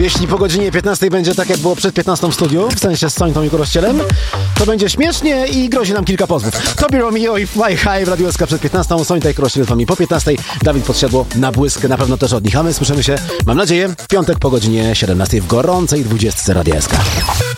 Jeśli po godzinie 15 będzie tak, jak było przed 15 w studiu, w sensie z Sońtą i Korościelem, to będzie śmiesznie i grozi nam kilka pozwów. Tobi Romeo i Fly High w Radiu SK przed 15, Sońta i Korościel z wami po 15, Dawid Podsiadło na błysk, na pewno też od nich, a my słyszymy się, mam nadzieję, w piątek po godzinie 17 w gorącej 20 Radia SK.